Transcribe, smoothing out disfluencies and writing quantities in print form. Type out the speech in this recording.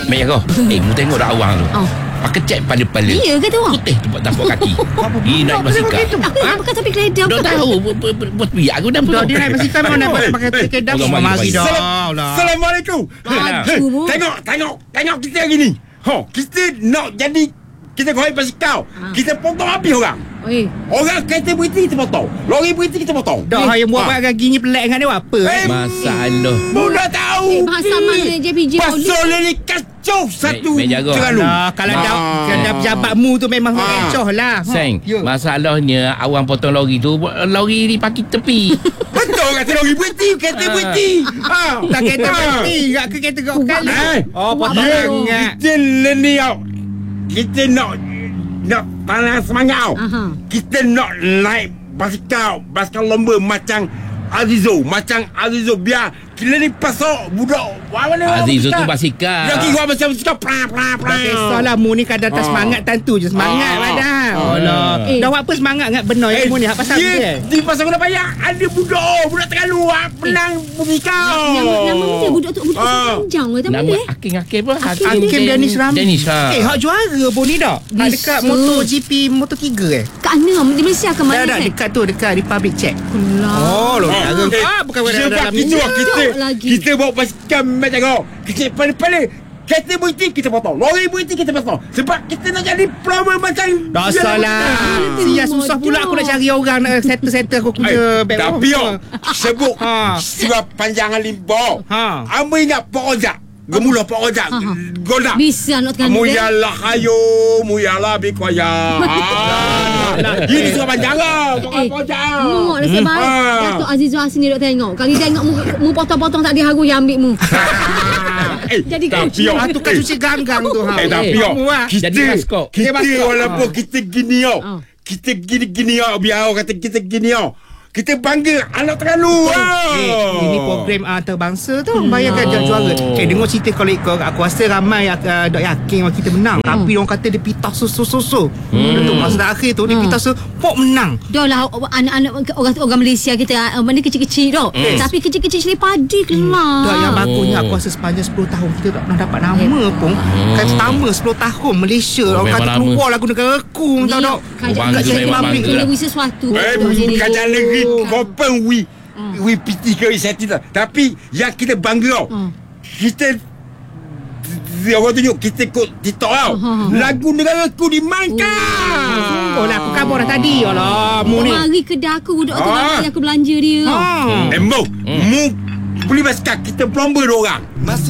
Mek kau. Mu tengok dah awang tu. Pakai cek pada-pada. Iya ke tu? Putih tempat tapak kaki. Dia naik basikal. Aku bukan sampai keledar. Dah tahu buat biar aku dah Dah dia naik basikal mana pakai keledar. Mari dah. Assalamualaikum. Tengok kita hari ni. Kita nak jadi, kita goyang basikal. Kita potong habis orang. Orang kereta berhenti kita potong. Lori berhenti kita potong. Dah yang buat gini pelik dengan dia apa? Masalah. Mudah tahu. Bahasa mana JPJ pasal ni kacau satu ceralu. Kalau dah pejabatmu tu memang kacau lah. Seng, masalahnya awang potong lori tu, lori ni parking tepi. Betul kata lori berhenti, kereta berhenti. Tak kereta berhenti, tak ke kereta kau kali. Potong sangat. Kita ni kita nak tanah semangat tau. Kita nak naik basikal lomba macam Azizo biar kita ni pasal budak mana Azizo tu basikal. Dia kira macam basikal pra. Tak kisahlah mu ni kadang tak semangat tentu je semangat padahal. Allah. Dah buat apa semangat ngak benar yang mu ni hak pasal dia. Di pasal guna payah ada budak terlalu menang basikal. Nama dia budak tu panjang weh Nama Hakim apa? Hakim Danis Ramli. Hak juara pun ni dah. Dekat MotoGP Moto3 kat mana? Di Malaysia ke mana? Dah dekat tu dekat Republic Check. Bukan dalam kita bawa basikal macam kau. Kita pada kereta berhenti kita potong. Lori berhenti kita potong. Sebab kita nak jadi plumber macam dah salah. Sia susah pula aku nak cari orang nak settle aku punya beg. Tapi sebut sebab panjangan limbau. Amba ingat Pak Ojak. Gemula Pak Ojak. Godak. Bisa nak tekan. Muyalah hayo, muyalah bikoya. Ini sudah panjang Pak Ojak. Mu nak sebab Datuk Azizul Hasni duk tengok. Kali tengok mu potong-potong tak diharu yang ambil mu. Jadi tapi tu kan cuci ganggang tu tapi kita Jadi walaupun kita gini kita gini biar orang kata kita gini kita bangga anak terlalu. Ini program antarabangsa tu. Bayangkan juara. Dengar cerita kalau ikut aku rasa ramai dok yakin kita menang. Tapi orang kata dia pitah susu. Untuk masa akhir tu dia pitah pok menang. Dah lah anak-anak orang Malaysia kita mana kecil-kecil dah. Tapi kecil-kecil cili padi kelah. Dah yang bagusnya aku rasa sepanjang 10 tahun kita tak pernah dapat nama pun. Kan pertama 10 tahun Malaysia orang kata keluar lagu negara aku tahu tak. Kat sini mabik kena sesuatu. Kerajaan negeri open we piti ke inisiatif tapi yang kita bangga kita orang tunjuk kita ikut TikTok tau lagu negara aku dimainkan. Lah aku kabur dah tadi. Alah mu ni mari kedai aku budak tu aku belanja dia. Mu beli basikal kita plumber dia orang.